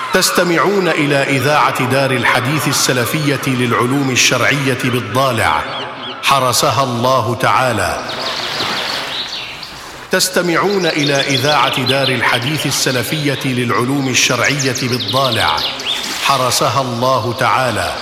تستمعون إلى إذاعة دار الحديث السلفية للعلوم الشرعية بالضالع حرسها الله تعالى. تستمعون إلى إذاعة دار الحديث السلفية للعلوم الشرعية بالضالع حرسها الله تعالى.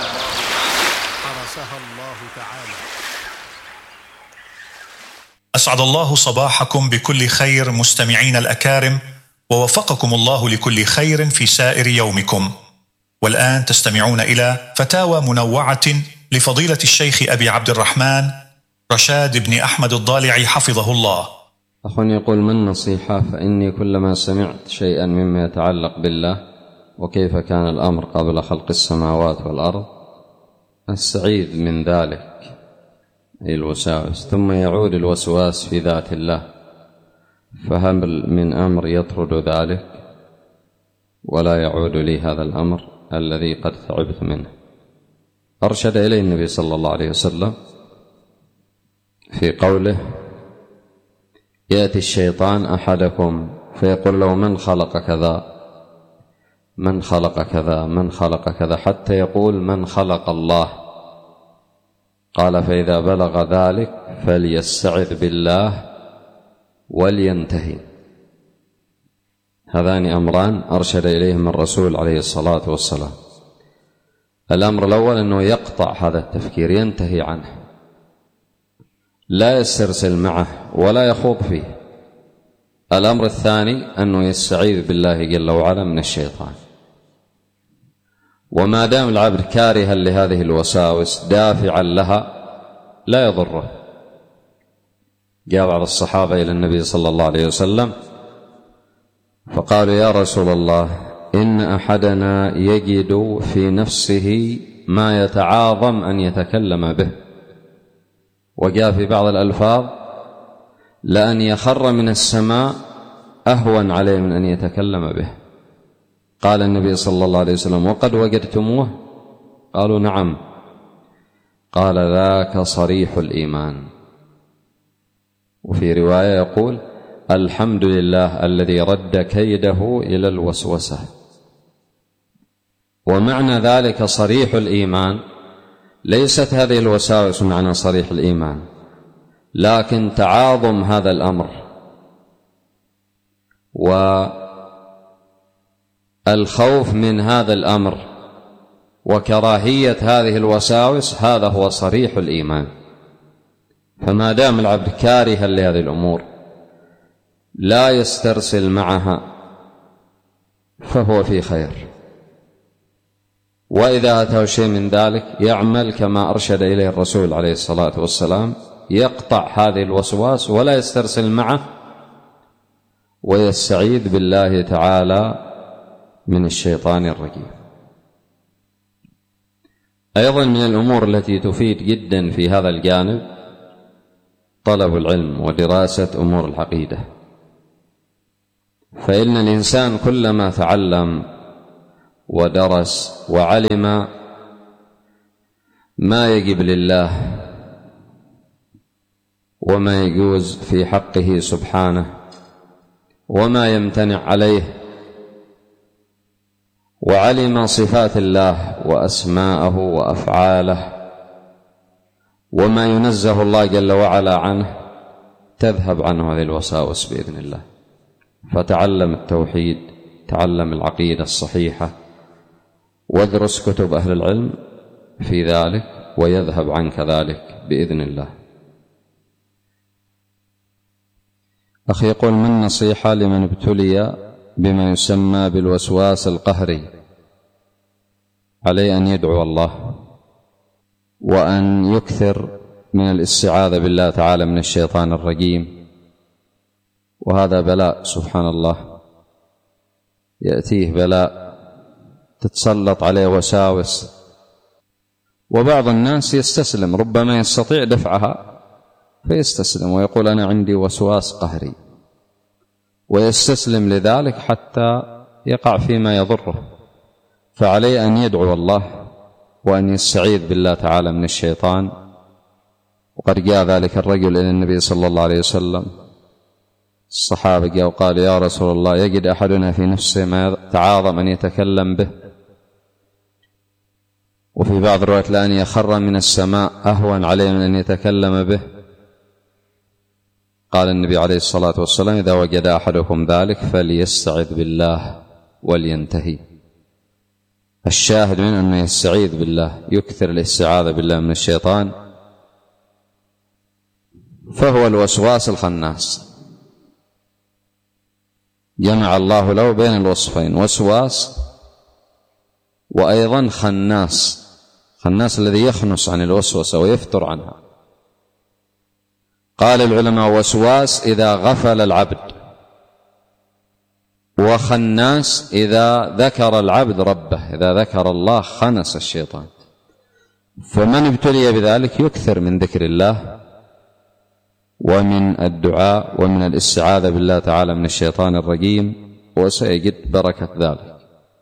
أسعد الله صباحكم بكل خير مستمعين الأكارم، ووفقكم الله لكل خير في سائر يومكم. والآن تستمعون إلى فتاوى منوعة لفضيلة الشيخ أبي عبد الرحمن رشاد بن أحمد الضالعي حفظه الله. أخ يقول: من نصيحة؟ فإني كلما سمعت شيئا مما يتعلق بالله وكيف كان الأمر قبل خلق السماوات والأرض أستعيذ من ذلك، أي الوساوس، ثم يعود الوسواس في ذات الله، فهل من أمر يطرد ذلك ولا يعود لي هذا الأمر الذي قد تعبت منه؟ أرشد إليه النبي صلى الله عليه وسلم في قوله: يأتي الشيطان أحدكم فيقول له: من خلق كذا، من خلق كذا، من خلق كذا، حتى يقول: من خلق الله. قال: فإذا بلغ ذلك فليستعذ بالله ولينتهي. هذان أمران أرشد إليهما الرسول عليه الصلاة والسلام. الأمر الأول أنه يقطع هذا التفكير، ينتهي عنه، لا يسترسل معه ولا يخوض فيه. الأمر الثاني أنه يستعيذ بالله جل وعلا من الشيطان. وما دام العبد كارها لهذه الوساوس دافعا لها لا يضره. جاء بعض الصحابة إلى النبي صلى الله عليه وسلم فقالوا: يا رسول الله، إن أحدنا يجد في نفسه ما يتعاظم أن يتكلم به. وجاء في بعض الألفاظ: لأن يخر من السماء أهون عليه من أن يتكلم به. قال النبي صلى الله عليه وسلم: وقد وجدتموه؟ قالوا: نعم. قال: ذاك صريح الإيمان. وفي رواية يقول: الحمد لله الذي رد كيده إلى الوسوسة. ومعنى ذلك صريح الإيمان ليست هذه الوساوس معنى صريح الإيمان، لكن تعاظم هذا الأمر والخوف من هذا الأمر وكراهية هذه الوساوس، هذا هو صريح الإيمان. فما دام العبد كارها لهذه الأمور لا يسترسل معها فهو في خير. وإذا أتاه شيء من ذلك يعمل كما أرشد إليه الرسول عليه الصلاة والسلام، يقطع هذه الوسواس ولا يسترسل معه، ويستعيذ بالله تعالى من الشيطان الرجيم. أيضا من الأمور التي تفيد جدا في هذا الجانب طلب العلم ودراسة أمور العقيدة. فإن الإنسان كلما تعلم ودرس وعلم ما يجب لله وما يجوز في حقه سبحانه وما يمتنع عليه، وعلم صفات الله وأسماءه وأفعاله وما ينزه الله جل وعلا عنه، تذهب عنه هذه الوساوس بإذن الله. فتعلم التوحيد، تعلم العقيدة الصحيحة، وادرس كتب أهل العلم في ذلك، ويذهب عنك ذلك بإذن الله. أخي يقول: من نصيحة لمن ابتلي بما يسمى بالوسواس القهري؟ عليه أن يدعو الله وأن يكثر من الاستعاذة بالله تعالى من الشيطان الرجيم. وهذا بلاء سبحان الله، يأتيه بلاء تتسلط عليه وساوس، وبعض الناس يستسلم، ربما يستطيع دفعها فيستسلم ويقول: أنا عندي وسواس قهري، ويستسلم لذلك حتى يقع فيما يضره. فعليه أن يدعو الله وأن يستعيذ بالله تعالى من الشيطان. وقد جاء ذلك الرجل إلى النبي صلى الله عليه وسلم الصحابة جاءوا قالوا يا رسول الله يجد أحدنا في نفسه ما تعاظم أن يتكلم به، وفي بعض الروايات لأن يخر من السماء أهون عليه من أن يتكلم به. قال النبي عليه الصلاة والسلام إذا وجد أحدكم ذلك فليستعذ بالله ولينتهي. الشاهد من أنه يستعيذ بالله، يكثر الاستعاذة بالله من الشيطان، فهو الوسواس الخناس. جمع الله له بين الوصفين، وسواس وأيضا خناس. خناس الذي يخنس عن الوسوسة ويفتر عنها. قال العلماء وسواس إذا غفل العبد، وخناس إذا ذكر العبد ربه، إذا ذكر الله خنس الشيطان. فمن ابتلي بذلك يكثر من ذكر الله ومن الدعاء ومن الاستعاذة بالله تعالى من الشيطان الرجيم، وسيجد بركة ذلك.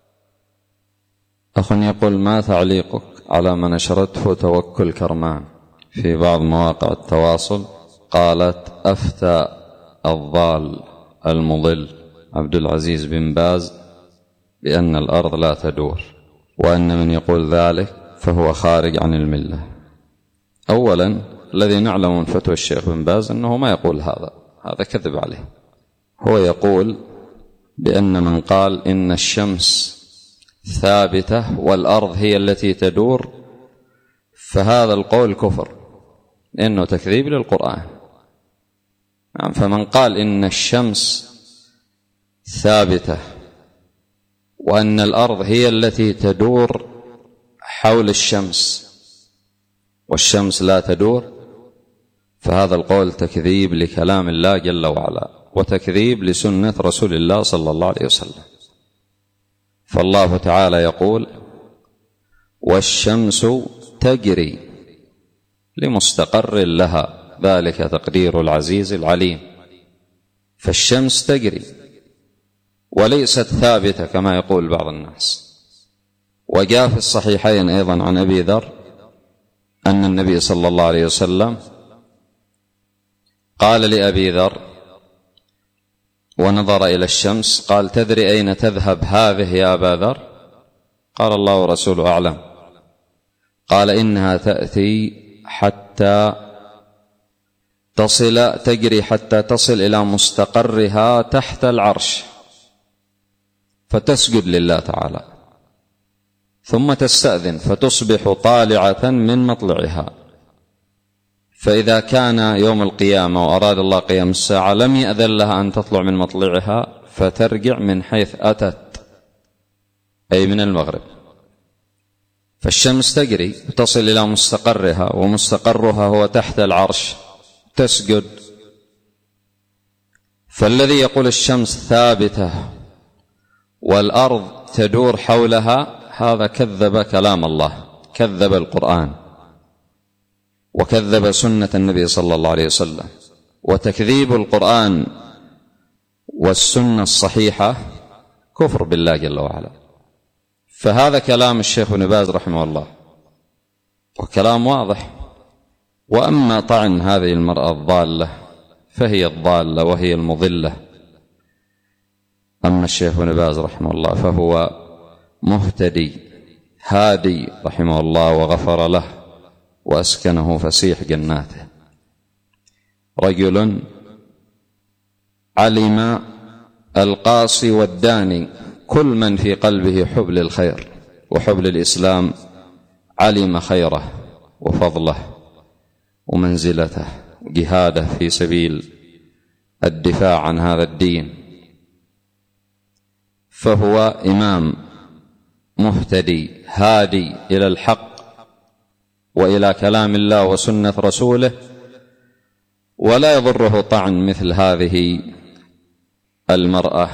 أخ يقول ما تعليقك على ما نشرته توكل كرمان في بعض مواقع التواصل؟ قالت أفتى الضال المضل عبد العزيز بن باز بأن الأرض لا تدور، وأن من يقول ذلك فهو خارج عن الملة. أولا الذي نعلم من فتوى الشيخ بن باز أنه ما يقول هذا كذب عليه. هو يقول بأن من قال إن الشمس ثابتة والأرض هي التي تدور فهذا القول كفر، إنه تكذيب للقرآن. فمن قال إن الشمس ثابتة وأن الأرض هي التي تدور حول الشمس والشمس لا تدور، فهذا القول تكذيب لكلام الله جل وعلا، وتكذيب لسنة رسول الله صلى الله عليه وسلم. فالله تعالى يقول والشمس تجري لمستقر لها ذلك تقدير العزيز العليم. فالشمس تجري وليست ثابتة كما يقول بعض الناس. وجاء في الصحيحين أيضا عن أبي ذر أن النبي صلى الله عليه وسلم قال لأبي ذر ونظر إلى الشمس قال تدري أين تذهب هذه يا أبا ذر؟ قال الله ورسوله أعلم. قال إنها تأتي حتى تجري حتى تصل إلى مستقرها تحت العرش فتسجد لله تعالى، ثم تستأذن فتصبح طالعة من مطلعها، فإذا كان يوم القيامة وأراد الله قيام الساعة لم يأذن لها أن تطلع من مطلعها فترجع من حيث أتت، أي من المغرب. فالشمس تجري تصل إلى مستقرها، ومستقرها هو تحت العرش، تسجد. فالذي يقول الشمس ثابتة والأرض تدور حولها هذا كذب كلام الله، كذب القرآن، وكذب سنة النبي صلى الله عليه وسلم. وتكذيب القرآن والسنة الصحيحة كفر بالله جل وعلا. فهذا كلام الشيخ ابن باز رحمه الله، وكلام واضح. وأما طعن هذه المرأة الضالة فهي الضالة وهي المضلة. أما الشيخ ابن باز رحمه الله فهو مهتدي هادي رحمه الله وغفر له وأسكنه فسيح جناته. رجل علم القاصي والداني، كل من في قلبه حب للخير وحب للإسلام علم خيره وفضله ومنزلته وجهاده في سبيل الدفاع عن هذا الدين، فهو إمام مهتدي هادي إلى الحق وإلى كلام الله وسنة رسوله، ولا يضره طعن مثل هذه المرأة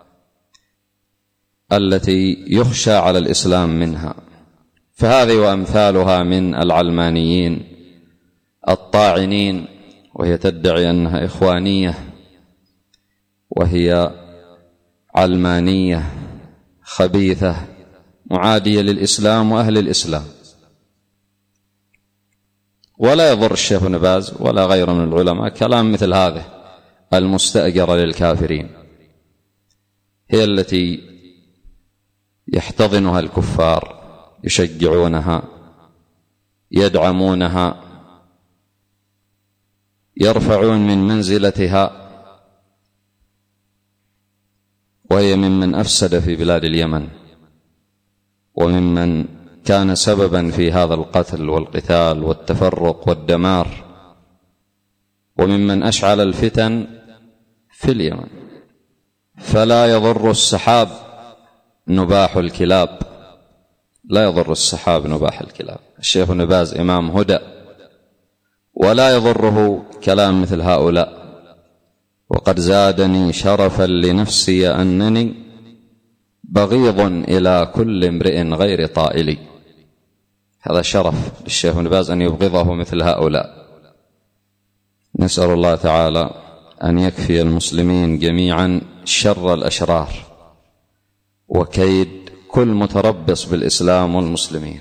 التي يخشى على الإسلام منها. فهذه وأمثالها من العلمانيين الطاعنين، وهي تدعي أنها إخوانية وهي علمانية خبيثة معادية للإسلام وأهل الإسلام. ولا يضر الشيخ ابن باز ولا غيره من العلماء كلام مثل هذا، المستأجرة للكافرين، هي التي يحتضنها الكفار، يشجعونها، يدعمونها، يرفعون من منزلتها، وهي ممن أفسد في بلاد اليمن، وممن كان سببا في هذا القتل والقتال والتفرق والدمار، وممن أشعل الفتن في اليمن. فلا يضر السحاب نباح الكلاب، لا يضر السحاب نباح الكلاب. الشيخ ابن باز إمام هدى، ولا يضره كلام مثل هؤلاء. وقد زادني شرفا لنفسي أنني بغيض إلى كل امرئ غير طائلي. هذا شرف للشيخ ابن باز أن يبغضه مثل هؤلاء. نسأل الله تعالى أن يكفي المسلمين جميعا شر الأشرار وكيد كل متربص بالإسلام والمسلمين.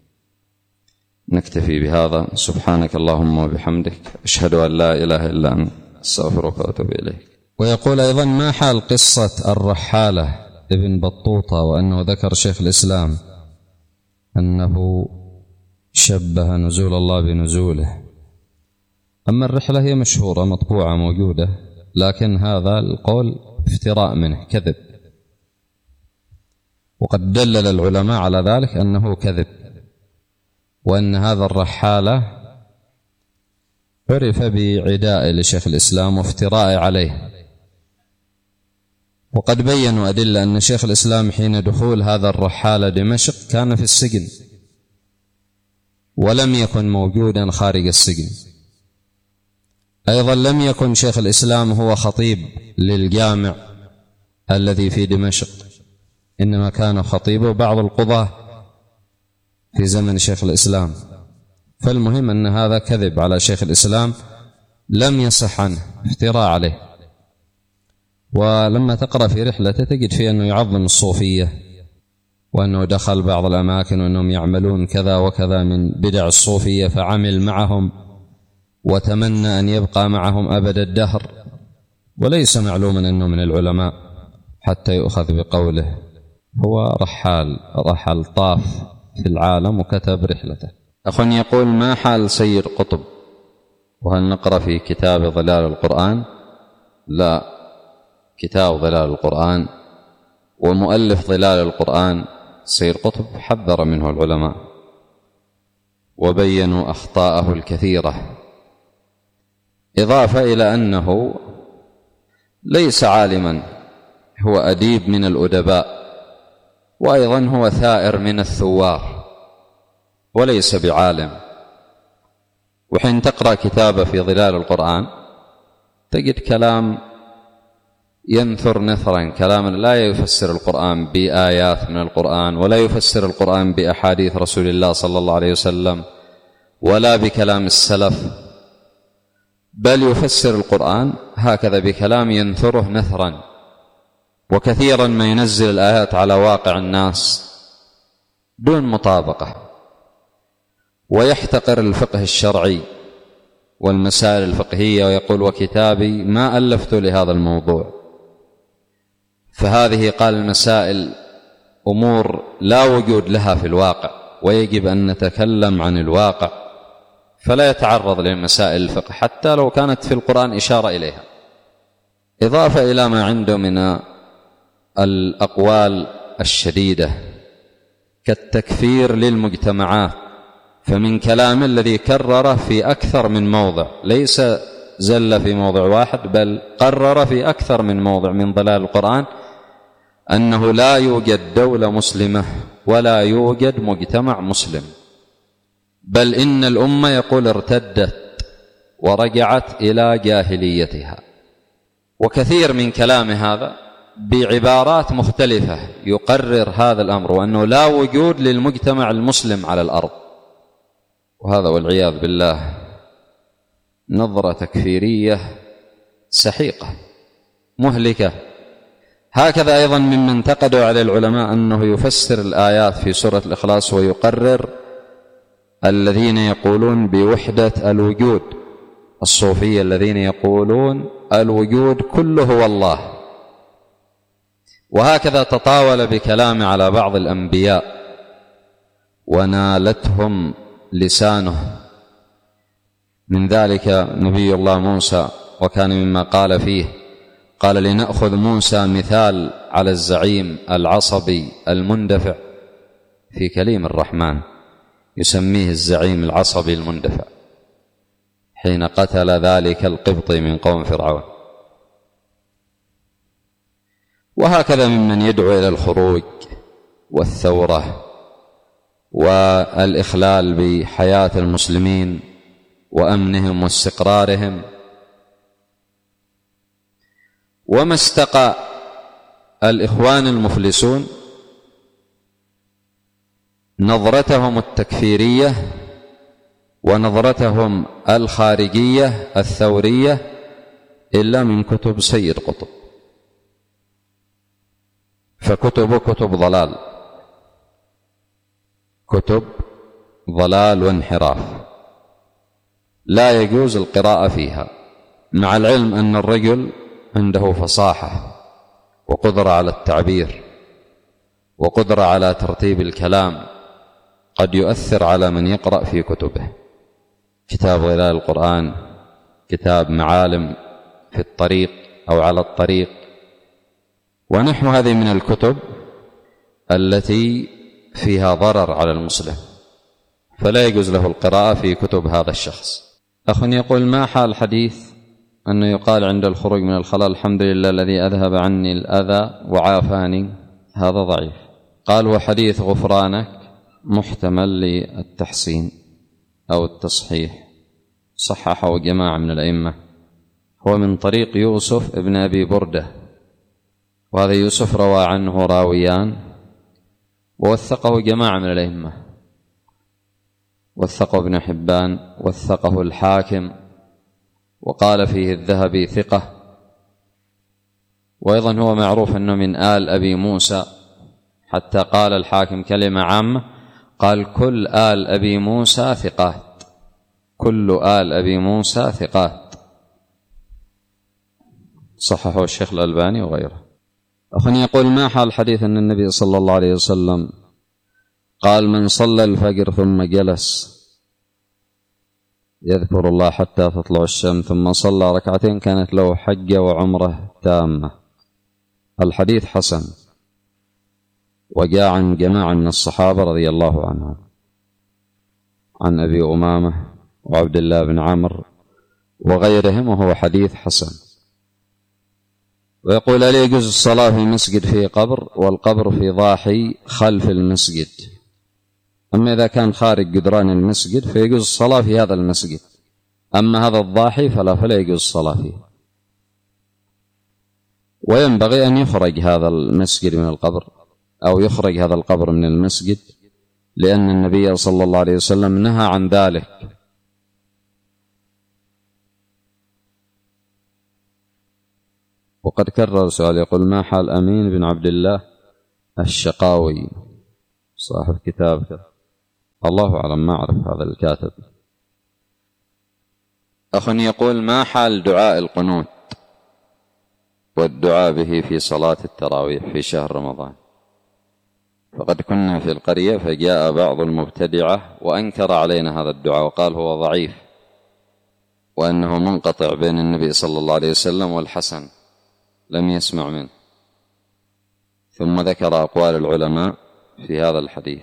نكتفي بهذا. سبحانك اللهم وبحمدك، أشهد أن لا إله إلا أنت، أستغفرك وأتوب إليك. ويقول أيضا: ما حال قصة الرحالة ابن بطوطة، وأنه ذكر شيخ الإسلام أنه شبه نزول الله بنزوله؟ أما الرحلة هي مشهورة مطبوعة موجودة، لكن هذا القول افتراء منه، كذب، وقد دلل العلماء على ذلك أنه كذب، وأن هذا الرحالة عرف بعداء لشيخ الإسلام وافتراء عليه. وقد بيّنوا أدلة أن شيخ الإسلام حين دخول هذا الرحالة دمشق كان في السجن، ولم يكن موجودا خارج السجن. أيضا لم يكن شيخ الإسلام هو خطيب للجامع الذي في دمشق، إنما كان خطيبه بعض القضاة في زمن شيخ الإسلام. فالمهم أن هذا كذب على شيخ الإسلام، لم يصح عنه، افتراء عليه. ولما تقرأ في رحلته تجد فيه أنه يعظم الصوفية، وأنه دخل بعض الأماكن وأنهم يعملون كذا وكذا من بدع الصوفية فعمل معهم وتمنى أن يبقى معهم أبد الدهر، وليس معلوما أنه من العلماء حتى يؤخذ بقوله. هو رحل طاف في العالم وكتب رحلته. أخ يقول: ما حال سيد قطب؟ وهل نقرأ في كتاب ظلال القرآن؟ لا، كتاب ظلال القرآن ومؤلف ظلال القرآن سيد قطب حذر منه العلماء وبينوا أخطاءه الكثيرة، إضافة إلى أنه ليس عالما، هو أديب من الأدباء، وأيضا هو ثائر من الثوار وليس بعالم. وحين تقرأ كتابه في ظلال القرآن تجد كلام ينثر نثرا، كلام لا يفسر القرآن بآيات من القرآن، ولا يفسر القرآن بأحاديث رسول الله صلى الله عليه وسلم، ولا بكلام السلف، بل يفسر القرآن هكذا بكلام ينثره نثرا. وكثيرا ما ينزل الآيات على واقع الناس دون مطابقة، ويحتقر الفقه الشرعي والمسائل الفقهية ويقول: وكتابي ما ألفت لهذا الموضوع. فهذه قال المسائل أمور لا وجود لها في الواقع، ويجب أن نتكلم عن الواقع، فلا يتعرض لمسائل الفقه حتى لو كانت في القرآن إشارة إليها. إضافة إلى ما عنده من الأقوال الشديدة كالتكفير للمجتمعات، فمن كلام الذي كرره في أكثر من موضع، ليس زل في موضع واحد، بل قرر في أكثر من موضع من ظلال القرآن أنه لا يوجد دولة مسلمة ولا يوجد مجتمع مسلم، بل إن الأمة يقول ارتدت ورجعت إلى جاهليتها. وكثير من كلام هذا بعبارات مختلفة يقرر هذا الأمر، وأنه لا وجود للمجتمع المسلم على الأرض. وهذا والعياذ بالله نظرة تكفيرية سحيقة مهلكة. هكذا أيضا ممن انتقدوا على العلماء أنه يفسر الآيات في سورة الإخلاص ويقرر الذين يقولون بوحدة الوجود، الصوفية الذين يقولون الوجود كله هو الله. وهكذا تطاول بكلام على بعض الأنبياء ونالتهم لسانه، من ذلك نبي الله موسى، وكان مما قال فيه قال: لنأخذ موسى مثال على الزعيم العصبي المندفع، في كليم الرحمن يسميه الزعيم العصبي المندفع حين قتل ذلك القبطي من قوم فرعون. وهكذا ممن يدعو إلى الخروج والثورة والإخلال بحياة المسلمين وأمنهم واستقرارهم. وما استقى الإخوان المفلسون نظرتهم التكفيرية ونظرتهم الخارجية الثورية إلا من كتب سيد قطب، فكتب ضلال، كتب ضلال وانحراف لا يجوز القراءة فيها، مع العلم أن الرجل عنده فصاحة وقدرة على التعبير وقدرة على ترتيب الكلام قد يؤثر على من يقرأ في كتبه. كتاب ظلال القرآن، كتاب معالم في الطريق أو على الطريق، ونحو هذه من الكتب التي فيها ضرر على المسلم، فلا يجوز له القراءة في كتب هذا الشخص. أخ يقول: ما حال حديث أنه يقال عند الخروج من الخلاء: الحمد لله الذي أذهب عني الأذى وعافاني؟ هذا ضعيف. قال: وحديث غفرانك محتمل للتحسين أو التصحيح، صححه جماعة من الأئمة، هو من طريق يوسف ابن أبي بردة، وهذا يوسف روى عنه راويان، ووثقه جماعة من الأئمة، وثقه ابن حبان، وثقه الحاكم، وقال فيه الذهبي ثقة. وأيضا هو معروف أنه من آل أبي موسى، حتى قال الحاكم كلمة عامة، قال: كل آل أبي موسى ثقات، كل آل أبي موسى ثقات، صححه الشيخ الألباني وغيره. أخ يقول: ما حال حديث أن النبي صلى الله عليه وسلم قال: من صلى الفجر ثم جلس يذكر الله حتى تطلع الشمس ثم صلى ركعتين كانت له حجة وعمرة تامة؟ الحديث حسن، وجاء عن جماعة من الصحابة رضي الله عنهم، عن أبي أمامة وعبد الله بن عمرو وغيرهم، وهو حديث حسن. ويقول: هل يجوز الصلاة في مسجد فيه قبر والقبر في ضاحي خلف المسجد؟ أما إذا كان خارج جدران المسجد فيجوز الصلاة في هذا المسجد، أما هذا الضاحي فلا يجوز الصلاة فيه. وينبغي أن يخرج هذا المسجد من القبر، أو يخرج هذا القبر من المسجد، لأن النبي صلى الله عليه وسلم نهى عن ذلك. وقد كرر سؤال يقول: ما حال أمين بن عبد الله الشقاوي صاحب كتاب؟ الله أعلم، ما أعرف هذا الكاتب. أخ يقول: ما حال دعاء القنوت والدعاء به في صلاة التراويح في شهر رمضان؟ فقد كنا في القرية فجاء بعض المبتدعة وأنكر علينا هذا الدعاء وقال هو ضعيف، وأنه منقطع بين النبي صلى الله عليه وسلم والحسن، لم يسمع منه. ثم ذكر أقوال العلماء في هذا الحديث،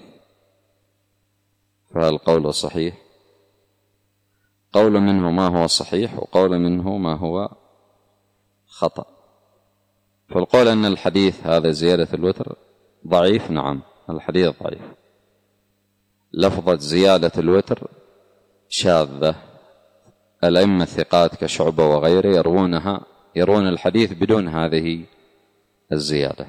فهل القول صحيح؟ قول منه ما هو صحيح وقول منه ما هو خطأ. فالقول أن الحديث هذا زيادة الوتر ضعيف، نعم الحديث ضعيف، لفظة زيادة الوتر شاذة، الأئمة الثقات كشعبة وغيره يروون الحديث بدون هذه الزيادة.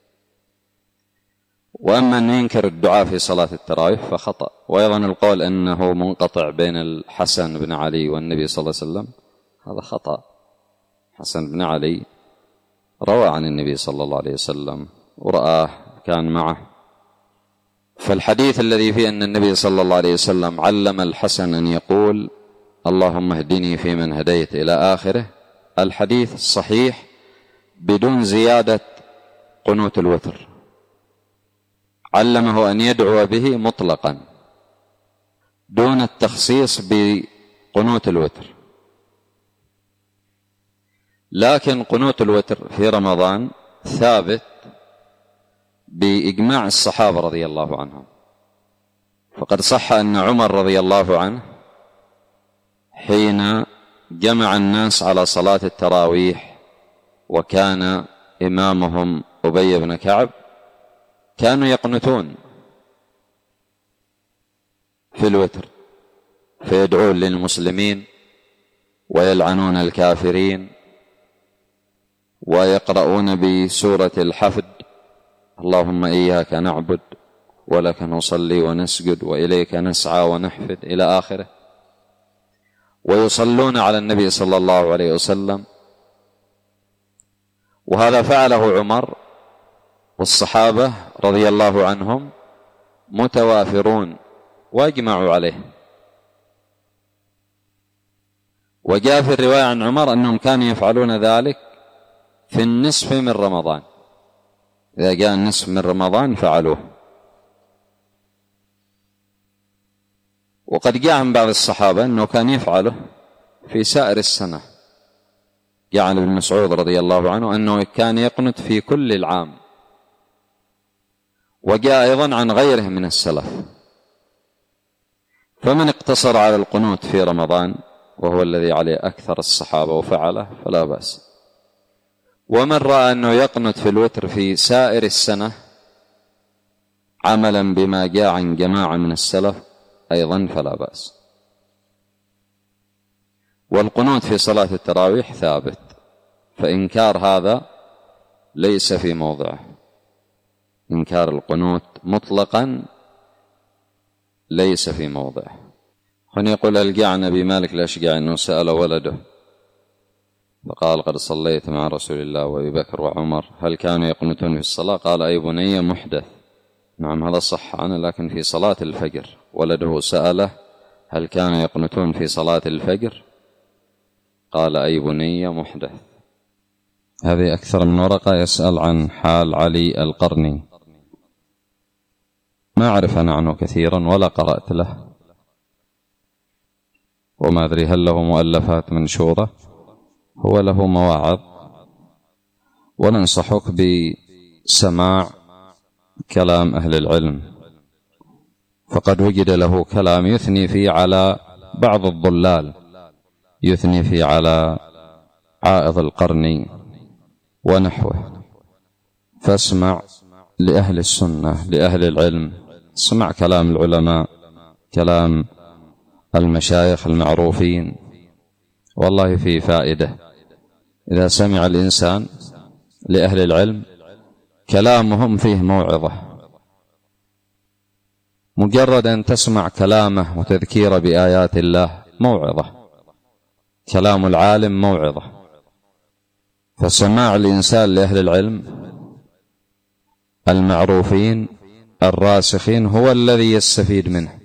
وأما أن ينكر الدعاء في صلاة التراويح فخطأ. وأيضا القول أنه منقطع بين الحسن بن علي والنبي صلى الله عليه وسلم هذا خطأ. حسن بن علي روى عن النبي صلى الله عليه وسلم ورآه كان معه، فالحديث الذي فيه أن النبي صلى الله عليه وسلم علم الحسن أن يقول اللهم اهدني فيمن هديت إلى آخره الحديث الصحيح بدون زيادة قنوت الوتر، علمه أن يدعو به مطلقا دون التخصيص بقنوت الوتر. لكن قنوت الوتر في رمضان ثابت بإجماع الصحابة رضي الله عنهم، فقد صح أن عمر رضي الله عنه حين جمع الناس على صلاة التراويح وكان إمامهم أبي بن كعب كانوا يقنتون في الوتر، فيدعون للمسلمين ويلعنون الكافرين ويقرؤون بسورة الحفد: اللهم إياك نعبد ولك نصلي ونسجد وإليك نسعى ونحفد إلى آخره، ويصلون على النبي صلى الله عليه وسلم. وهذا فعله عمر، والصحابة رضي الله عنهم متوافرون واجمعوا عليه. وجاء في الرواية عن عمر أنهم كانوا يفعلون ذلك في النصف من رمضان، إذا جاء النصف من رمضان فعلوه. وقد جاء عن بعض الصحابة أنه كان يفعله في سائر السنة، جاء عن ابن مسعود رضي الله عنه أنه كان يقنت في كل العام، وجاء أيضا عن غيره من السلف. فمن اقتصر على القنوت في رمضان وهو الذي عليه أكثر الصحابة وفعله فلا بأس، ومن رأى أنه يقنت في الوتر في سائر السنة عملا بما جاء عن جماعة من السلف أيضا فلا بأس. والقنوت في صلاة التراويح ثابت، فإنكار هذا ليس في موضعه، إنكار القنوت مطلقا ليس في موضعه. هنا يقول: هل جاء عن أبي مالك الأشجعي أنه سأل ولده فقال: قد صليت مع رسول الله وأبي بكر وعمر، هل كانوا يقنتون في الصلاة؟ قال: أي بني محدث. نعم هذا صح عنه، لكن في صلاة الفجر ولده سأله: هل كانوا يقنتون في صلاة الفجر؟ قال: أي بني محدث. هذه أكثر من ورقة يسأل عن حال علي القرني. ما أعرف أنا عنه كثيرا ولا قرأت له، وما أدري هل له مؤلفات منشورة. هو له مواعظ، وننصحك بسماع كلام أهل العلم، فقد وجد له كلام يثني فيه على بعض الضلال، يثني فيه على عائض القرني ونحوه. فاسمع لأهل السنة لأهل العلم، اسمع كلام العلماء، كلام المشايخ المعروفين، والله فيه فائدة. إذا سمع الإنسان لأهل العلم كلامهم فيه موعظة، مجرد أن تسمع كلامه وتذكير بآيات الله موعظة، كلام العالم موعظة. فسماع الإنسان لأهل العلم المعروفين الراسخين هو الذي يستفيد منه،